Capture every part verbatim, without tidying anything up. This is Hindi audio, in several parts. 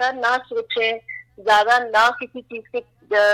ज्यादा ना सोचें, ज्यादा ना किसी चीज के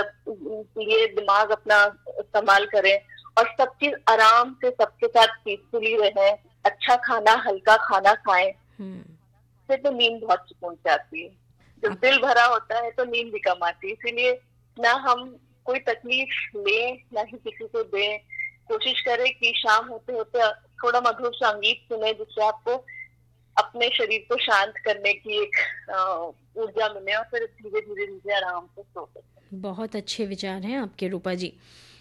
लिए दिमाग अपना इस्तेमाल करें और सब चीज आराम से सबके साथ पीसफुली रहें, अच्छा खाना, हल्का खाना खाएं, फिर तो नींद बहुत सुकून से आती है। जब दिल भरा होता है तो नींद भी कम आती है। इसीलिए ना हम कोई तकलीफ लें ना ही किसी को दें। कोशिश करें कि शाम होते होते थोड़ा मधुर संगीत सुने, जिससे आपको अपने शरीर को शांत करने की एक ऊर्जा मिले और फिर धीरे धीरे धीरे आराम से सो सकें। बहुत अच्छे विचार हैं आपके रूपा जी।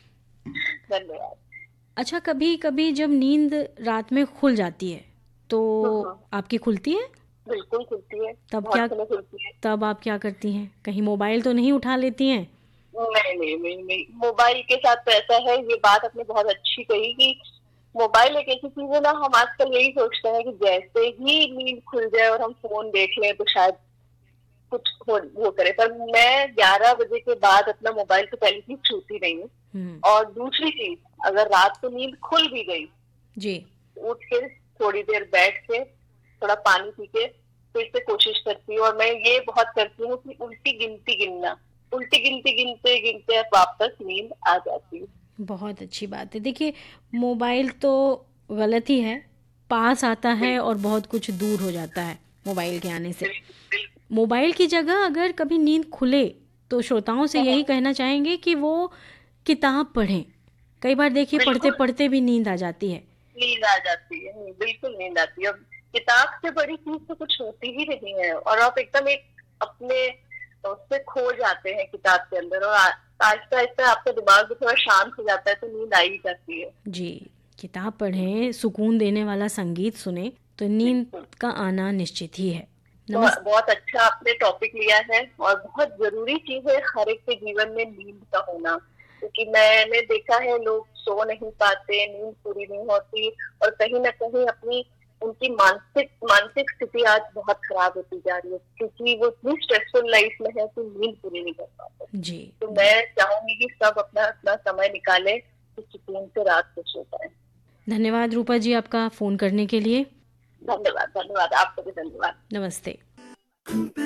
धन्यवाद। अच्छा, कभी कभी जब नींद रात में खुल जाती है तो आपकी खुलती है? बिल्कुल खुलती है। तब बहुत क्या खुलती है। तब आप क्या करती हैं? कहीं मोबाइल तो नहीं उठा लेती हैं? नहीं नहीं नहीं नहीं मोबाइल के साथ तो ऐसा है, ये बात आपने बहुत अच्छी कही कि मोबाइल एक ऐसी चीज है ना, हम आजकल यही सोचते हैं कि जैसे ही नींद खुल जाए और हम फोन देख लें तो शायद कुछ हो, वो करे। पर मैं ग्यारह बजे के बाद अपना मोबाइल तो पहले ही छूती नहीं हूँ। और दूसरी चीज, अगर रात को नींद खुल भी गई जी, उठ के थोड़ी देर बैठ के थोड़ा पानी पी के फिर से कोशिश करती हूँ। और मैं ये बहुत करती हूँ कि उल्टी गिनती गिनना, उल्टी गिनती गिनते गिनते वापस नींद आ जाती है। बहुत अच्छी बात है। देखिए, मोबाइल तो गलत ही है, पास आता है और बहुत कुछ दूर हो जाता है मोबाइल के आने से। मोबाइल की जगह अगर कभी नींद खुले तो श्रोताओं से यही कहना चाहेंगे कि वो किताब पढ़ें। कई बार देखिए पढ़ते पढ़ते भी नींद आ जाती है। नींद आ जाती है, बिल्कुल नींद आती है। किताब से बड़ी चीज तो कुछ होती ही नहीं है और आप एकदम एक अपने उससे खो जाते हैं किताब के अंदर और आहिस्ता आहिस्ता आपका दिमाग भी थोड़ा शांत हो जाता है तो नींद आ ही जाती है। जी, किताब पढ़ें, सुकून देने वाला संगीत सुने तो नींद का आना निश्चित ही है। बहुत, बहुत अच्छा आपने टॉपिक लिया है और बहुत जरूरी चीज है हर एक के जीवन में नींद का होना, क्योंकि मैंने देखा है लोग सो नहीं पाते, नींद पूरी नहीं होती और कहीं ना कहीं अपनी उनकी मानसिक मानसिक स्थिति आज बहुत खराब होती जा रही है क्योंकि वो इतनी स्ट्रेसफुल लाइफ में है तो नींद पूरी नहीं कर पाते। जी, तो मैं चाहूंगी कि सब अपना अपना समय निकाले तो सुकून से रात को सो पाए। धन्यवाद रूपा जी आपका फोन करने के लिए। धन्यवाद। धन्यवाद आपको भी धन्यवाद। नमस्ते।